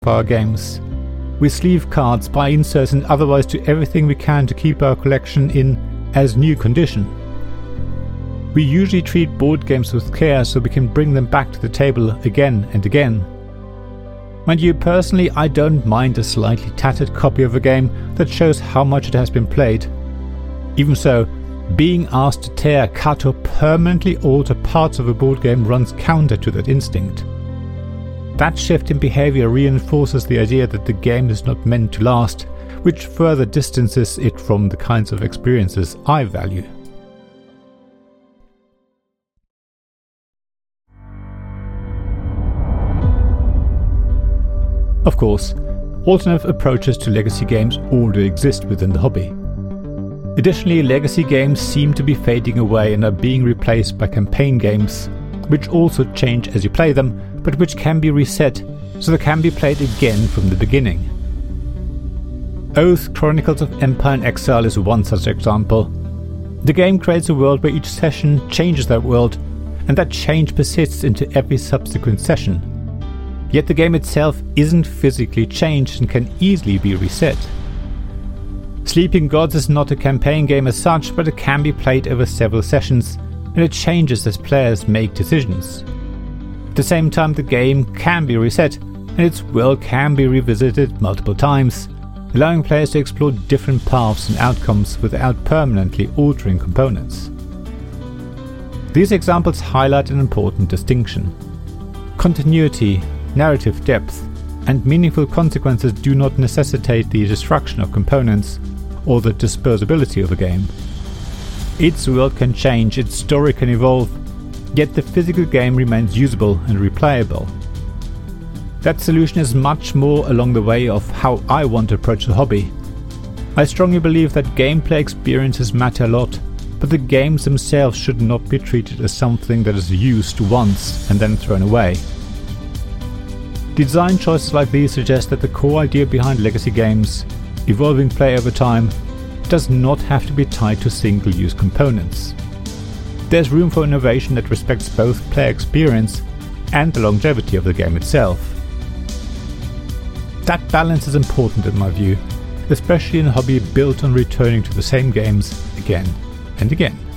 of our games. We sleeve cards, buy inserts and otherwise do everything we can to keep our collection in as new condition. We usually treat board games with care so we can bring them back to the table again and again. Mind you, personally, I don't mind a slightly tattered copy of a game that shows how much it has been played. Even so, being asked to tear, cut or permanently alter parts of a board game runs counter to that instinct. That shift in behavior reinforces the idea that the game is not meant to last, which further distances it from the kinds of experiences I value. Of course, alternative approaches to legacy games already exist within the hobby. Additionally, legacy games seem to be fading away and are being replaced by campaign games, which also change as you play them, but which can be reset so they can be played again from the beginning. Oath: Chronicles of Empire and Exile is one such example. The game creates a world where each session changes that world, and that change persists into every subsequent session. Yet the game itself isn't physically changed and can easily be reset. Sleeping Gods is not a campaign game as such, but it can be played over several sessions, and it changes as players make decisions. At the same time, the game can be reset, and its world can be revisited multiple times, allowing players to explore different paths and outcomes without permanently altering components. These examples highlight an important distinction. Continuity, narrative depth, and meaningful consequences do not necessitate the destruction of components or the disposability of a game. Its world can change, its story can evolve, yet the physical game remains usable and replayable. That solution is much more along the way of how I want to approach the hobby. I strongly believe that gameplay experiences matter a lot, but the games themselves should not be treated as something that is used once and then thrown away. Design choices like these suggest that the core idea behind legacy games, evolving play over time, does not have to be tied to single-use components. There's room for innovation that respects both player experience and the longevity of the game itself. That balance is important in my view, especially in a hobby built on returning to the same games again and again.